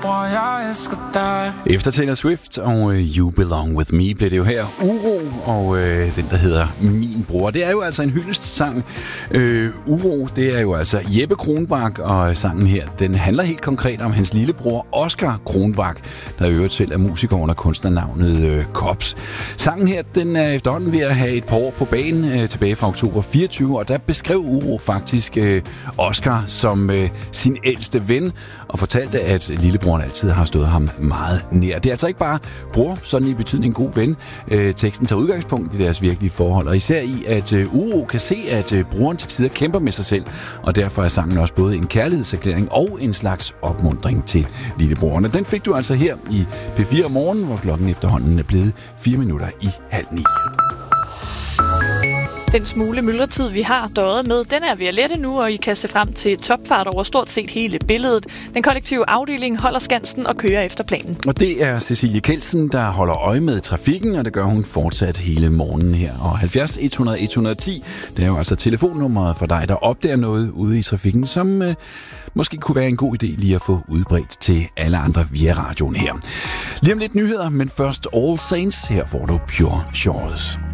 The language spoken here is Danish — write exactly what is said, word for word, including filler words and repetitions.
bror, jeg elsker dig. Efter Taylor Swift og uh, You Belong With Me blev det jo her Uro, og uh, den, der hedder Min Bror. Det er jo altså en hyldestsang. Uh, Uro, det er jo altså Jeppe Kronbak, og sangen her, den handler helt konkret om hans lillebror Oscar Kronbak, der i øvrigt selv er musiker under kunstnernavnet uh, Kops. Sangen her, den er efterhånden ved at have et par år på banen, uh, tilbage fra oktober fireogtyve, og der beskrev Uro faktisk uh, Oscar som uh, sin ældste ven, og fortalte, at lillebroren altid har stået ham meget nær. Det er altså ikke bare bror, sådan i betydning god ven. Øh, teksten tager udgangspunkt i deres virkelige forhold, og især i, at øh, Uro kan se, at øh, broren til tider kæmper med sig selv, og derfor er sangen også både en kærlighedserklæring og en slags opmuntring til lillebroren. Og den fik du altså her i P fire om morgenen, hvor klokken efterhånden er blevet fire minutter i halv ni. Den smule myldretid, vi har døjet med, den er ved at lette nu, og I kan se frem til topfart over stort set hele billedet. Den kollektive afdeling holder skansen og kører efter planen. Og det er Cecilie Kelsen, der holder øje med trafikken, og det gør hun fortsat hele morgenen her. Og halvfjerds et hundrede et hundrede og ti, det er jo altså telefonnummeret for dig, der opdager noget ude i trafikken, som øh, måske kunne være en god idé lige at få udbredt til alle andre via radioen her. Lige om lidt nyheder, men først All Saints. Her får du Pure Shores.